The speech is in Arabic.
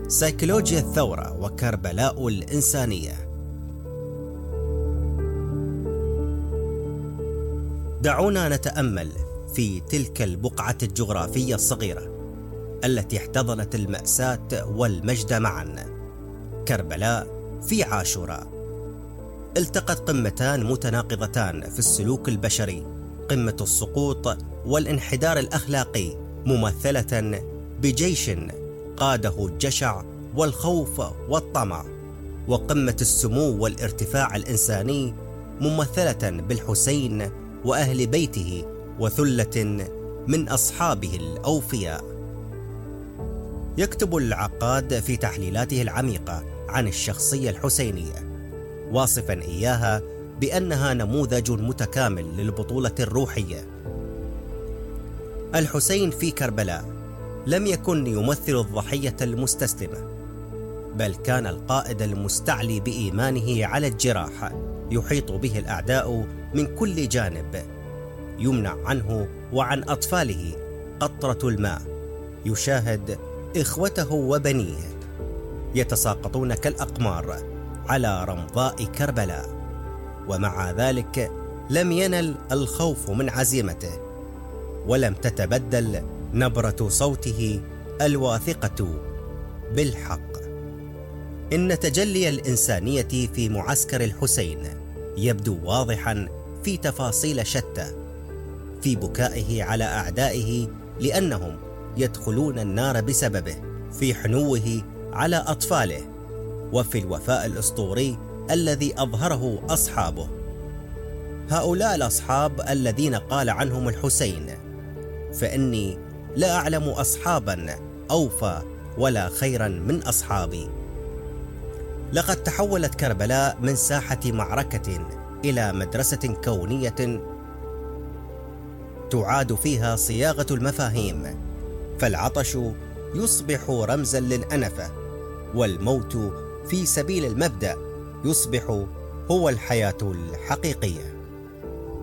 سيكولوجيا الثورة وكربلاء الإنسانية. دعونا نتأمل في تلك البقعة الجغرافية الصغيرة التي احتضنت المأساة والمجد معا. كربلاء في عاشوراء. التقت قمتان متناقضتان في السلوك البشري، قمة السقوط والانحدار الأخلاقي ممثلة بجيش قاده الجشع والخوف والطمع، وقمة السمو والارتفاع الإنساني ممثلة بالحسين وأهل بيته وثلة من أصحابه الأوفياء. يكتب العقاد في تحليلاته العميقة عن الشخصية الحسينية واصفا إياها بأنها نموذج متكامل للبطولة الروحية. الحسين في كربلاء لم يكن يمثل الضحية المستسلمة، بل كان القائد المستعلي بإيمانه على الجراح يحيط به الأعداء من كل جانب، يمنع عنه وعن أطفاله قطرة الماء، يشاهد إخوته وبنيه يتساقطون كالأقمار على رمضاء كربلاء، ومع ذلك لم ينل الخوف من عزيمته، ولم تتبدل نبرة صوته الواثقة بالحق. إن تجلي الإنسانية في معسكر الحسين يبدو واضحا في تفاصيل شتى، في بكائه على أعدائه لأنهم يدخلون النار بسببه، في حنوه على أطفاله، وفي الوفاء الأسطوري الذي أظهره أصحابه. هؤلاء الأصحاب الذين قال عنهم الحسين: فإني لا أعلم أصحابا أوفى ولا خيرا من أصحابي. لقد تحولت كربلاء من ساحة معركة إلى مدرسة كونية تعاد فيها صياغة المفاهيم، فالعطش يصبح رمزا للأنفة، والموت في سبيل المبدأ يصبح هو الحياة الحقيقية.